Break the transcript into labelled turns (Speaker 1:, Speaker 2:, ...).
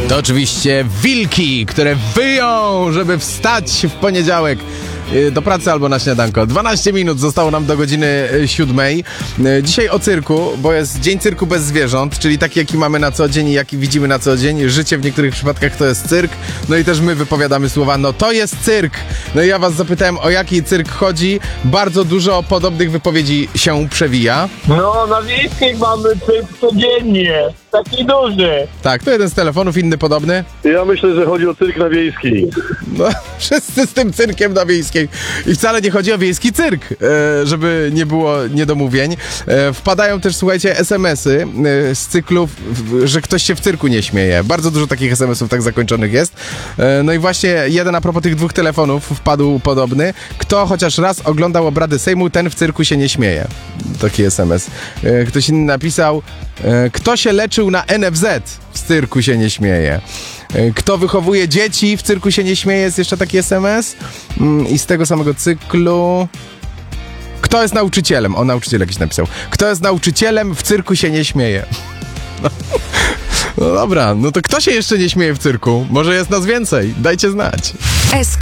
Speaker 1: To oczywiście wilki, które wyją, żeby wstać w poniedziałek do pracy albo na śniadanko. 12 minut zostało nam do godziny 7. Dzisiaj o cyrku, bo jest Dzień Cyrku bez zwierząt, czyli taki, jaki mamy na co dzień i jaki widzimy na co dzień. Życie w niektórych przypadkach to jest cyrk. No i też my wypowiadamy słowa, no to jest cyrk. No i ja was zapytałem, o jaki cyrk chodzi. Bardzo dużo podobnych wypowiedzi się przewija.
Speaker 2: No, na wiejskich mamy cyrk codziennie. Taki duży.
Speaker 1: Tak, to jeden z telefonów, inny podobny.
Speaker 3: Ja myślę, że chodzi o cyrk na wiejski.
Speaker 1: No, wszyscy z tym cyrkiem na wiejskiej. I wcale nie chodzi o wiejski cyrk, żeby nie było niedomówień. Wpadają też, słuchajcie, SMS-y z cyklów, że ktoś się w cyrku nie śmieje. Bardzo dużo takich SMS-ów tak zakończonych jest. No i właśnie jeden a propos tych dwóch telefonów wpadł podobny. Kto chociaż raz oglądał obrady Sejmu, ten w cyrku się nie śmieje. Taki SMS. Ktoś inny napisał, kto się leczył na NFZ, w cyrku się nie śmieje. Kto wychowuje dzieci, w cyrku się nie śmieje, jest jeszcze taki SMS. I z tego samego cyklu... Kto jest nauczycielem? O, nauczyciel jakiś napisał. Kto jest nauczycielem, w cyrku się nie śmieje. No dobra, no to kto się jeszcze nie śmieje w cyrku? Może jest nas więcej, dajcie znać.